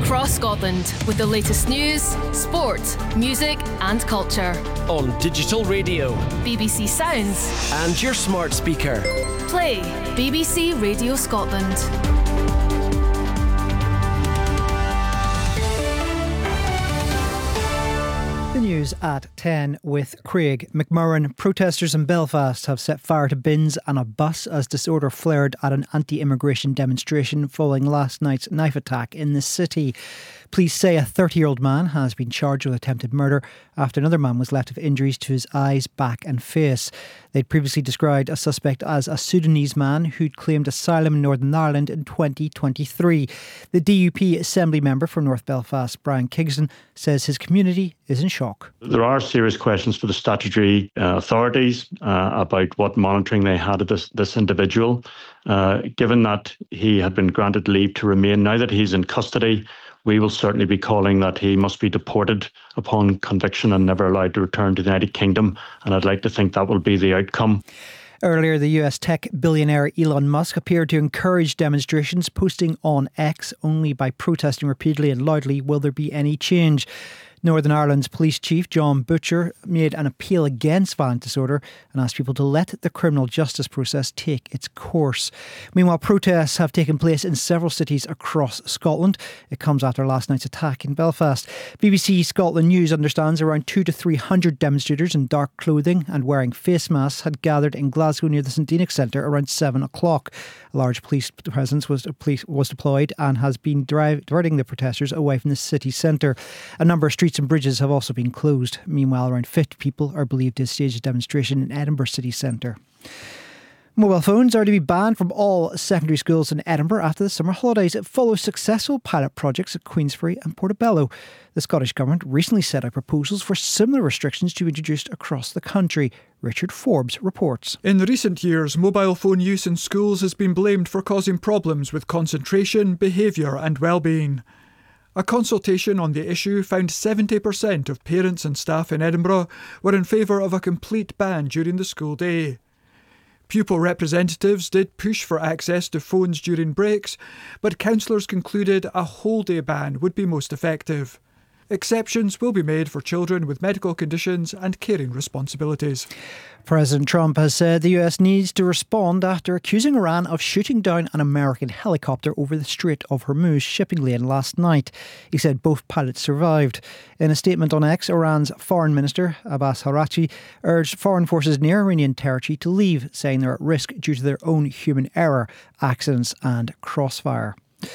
across Scotland with the latest news, sport, music and culture. On digital radio, BBC Sounds and your smart speaker. Play BBC Radio Scotland. The news at 10 with Craig McMurran. Protesters in Belfast have set fire to bins and a bus as disorder flared at an anti-immigration demonstration following last night's knife attack in the city. Police say a 30-year-old man has been charged with attempted murder after another man was left with injuries to his eyes, back and face. They'd previously described a suspect as a Sudanese man who'd claimed asylum in Northern Ireland in 2023. The DUP Assembly member for North Belfast, Brian Kingston, says his community is in shock. There are serious questions for the statutory authorities about what monitoring they had of this individual. Given that he had been granted leave to remain, now that he's in custody, we will certainly be calling that he must be deported upon conviction and never allowed to return to the United Kingdom. And I'd like to think that will be the outcome. Earlier, the US tech billionaire Elon Musk appeared to encourage demonstrations, posting on X, only by protesting repeatedly and loudly will there be any change. Northern Ireland's police chief, John Butcher, made an appeal against violent disorder and asked people to let the criminal justice process take its course. Meanwhile, protests have taken place in several cities across Scotland. It comes after last night's attack in Belfast. BBC Scotland News understands around 200 to 300 demonstrators in dark clothing and wearing face masks had gathered in Glasgow near the St Enoch Centre around 7 o'clock. A large police presence was deployed and has been diverting the protesters away from the city centre. A number of streets and bridges have also been closed. Meanwhile, around 50 people are believed to have staged a demonstration in Edinburgh city centre. Mobile phones are to be banned from all secondary schools in Edinburgh after the summer holidays. It follows successful pilot projects at Queensferry and Portobello. The Scottish Government recently set out proposals for similar restrictions to be introduced across the country. Richard Forbes reports. In recent years, mobile phone use in schools has been blamed for causing problems with concentration, behaviour and well-being. A consultation on the issue found 70% of parents and staff in Edinburgh were in favour of a complete ban during the school day. Pupil representatives did push for access to phones during breaks, but councillors concluded a whole-day ban would be most effective. Exceptions will be made for children with medical conditions and caring responsibilities. President Trump has said the US needs to respond after accusing Iran of shooting down an American helicopter over the Strait of Hormuz shipping lane last night. He said both pilots survived. In a statement on X, Iran's Foreign Minister Abbas Araghchi urged foreign forces near Iranian territory to leave, saying they're at risk due to their own human error, accidents and crossfire.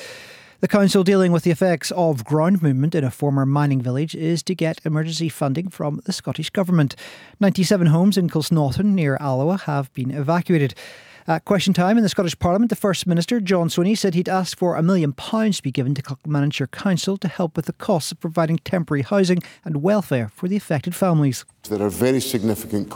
The council dealing with the effects of ground movement in a former mining village is to get emergency funding from the Scottish Government. 97 homes in Kilsnaughton near Alloa have been evacuated. At question time in the Scottish Parliament, the First Minister, John Swinney, said he'd asked for £1 million to be given to Kilmanshire Council to help with the costs of providing temporary housing and welfare for the affected families. There are very significant